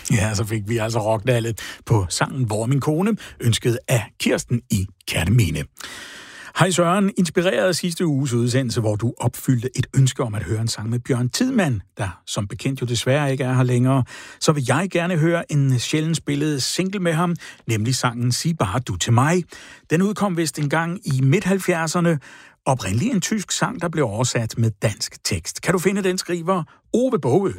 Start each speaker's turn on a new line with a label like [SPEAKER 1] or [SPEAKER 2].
[SPEAKER 1] Ja, så fik vi altså rocknallet på sangen Hvor min kone, ønsket af Kirsten i Kerteminde. Hej Søren, inspireret af sidste uges udsendelse, hvor du opfyldte et ønske om at høre en sang med Bjørn Tidemand, der som bekendt jo desværre ikke er her længere, så vil jeg gerne høre en sjældent spillet single med ham, nemlig sangen Sig bare du til mig. Den udkom vist engang i midt-70'erne, oprindeligt en tysk sang, der blev oversat med dansk tekst. Kan du finde den, skriver Ove Bogø.